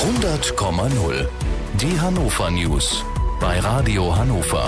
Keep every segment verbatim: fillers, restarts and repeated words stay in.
hundert Komma null. Die Hannover News bei Radio Hannover.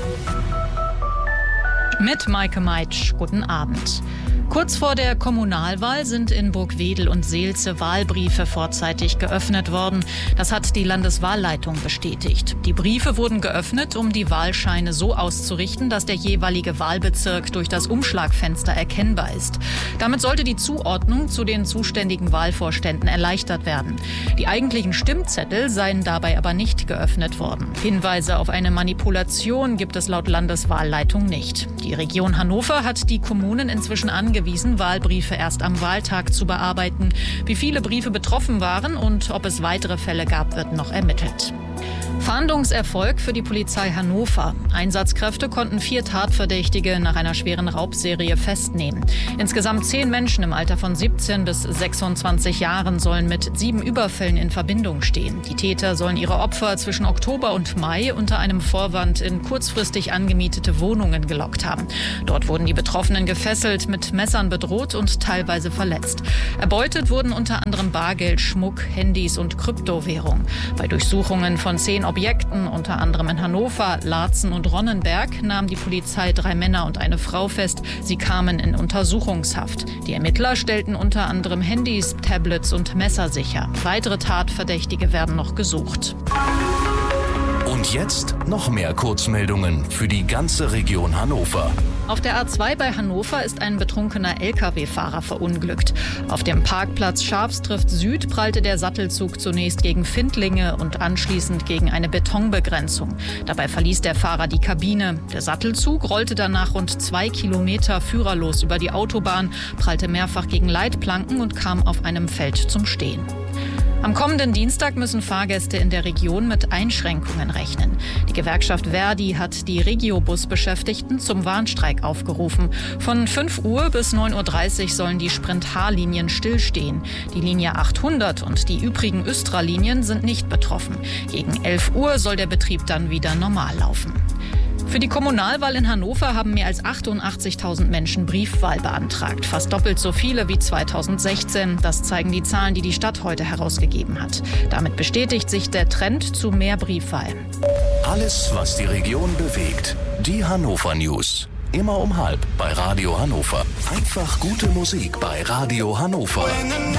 Mit Maike Meitsch, guten Abend. Kurz vor der Kommunalwahl sind in Burgwedel und Seelze Wahlbriefe vorzeitig geöffnet worden. Das hat die Landeswahlleitung bestätigt. Die Briefe wurden geöffnet, um die Wahlscheine so auszurichten, dass der jeweilige Wahlbezirk durch das Umschlagfenster erkennbar ist. Damit sollte die Zuordnung zu den zuständigen Wahlvorständen erleichtert werden. Die eigentlichen Stimmzettel seien dabei aber nicht geöffnet worden. Hinweise auf eine Manipulation gibt es laut Landeswahlleitung nicht. Die Region Hannover hat die Kommunen inzwischen angewiesen, Wahlbriefe erst am Wahltag zu bearbeiten. Wie viele Briefe betroffen waren und ob es weitere Fälle gab, wird noch ermittelt. Fahndungserfolg für die Polizei Hannover. Einsatzkräfte konnten vier Tatverdächtige nach einer schweren Raubserie festnehmen. Insgesamt zehn Menschen im Alter von siebzehn bis sechsundzwanzig Jahren sollen mit sieben Überfällen in Verbindung stehen. Die Täter sollen ihre Opfer zwischen Oktober und Mai unter einem Vorwand in kurzfristig angemietete Wohnungen gelockt haben. Dort wurden die Betroffenen gefesselt, mit Messern bedroht und teilweise verletzt. Erbeutet wurden unter anderem Bargeld, Schmuck, Handys und Kryptowährung. Bei Durchsuchungen von zehn Objekten, unter anderem in Hannover, Laatzen und Ronnenberg, nahm die Polizei drei Männer und eine Frau fest. Sie kamen in Untersuchungshaft. Die Ermittler stellten unter anderem Handys, Tablets und Messer sicher. Weitere Tatverdächtige werden noch gesucht. Und jetzt noch mehr Kurzmeldungen für die ganze Region Hannover. Auf der A zwei bei Hannover ist ein betrunkener L K W-Fahrer verunglückt. Auf dem Parkplatz Schafstrift Süd prallte der Sattelzug zunächst gegen Findlinge und anschließend gegen eine Betonbegrenzung. Dabei verließ der Fahrer die Kabine. Der Sattelzug rollte danach rund zwei Kilometer führerlos über die Autobahn, prallte mehrfach gegen Leitplanken und kam auf einem Feld zum Stehen. Am kommenden Dienstag müssen Fahrgäste in der Region mit Einschränkungen rechnen. Die Gewerkschaft Verdi hat die Regiobus-Beschäftigten zum Warnstreik aufgerufen. Von fünf Uhr bis neun Uhr dreißig sollen die Sprint-H-Linien stillstehen. Die Linie achthundert und die übrigen Östra-Linien sind nicht betroffen. Gegen elf Uhr soll der Betrieb dann wieder normal laufen. Für die Kommunalwahl in Hannover haben mehr als achtundachtzigtausend Menschen Briefwahl beantragt. Fast doppelt so viele wie zweitausendsechzehn. Das zeigen die Zahlen, die die Stadt heute herausgegeben hat. Damit bestätigt sich der Trend zu mehr Briefwahl. Alles, was die Region bewegt. Die Hannover News. Immer um halb bei Radio Hannover. Einfach gute Musik bei Radio Hannover.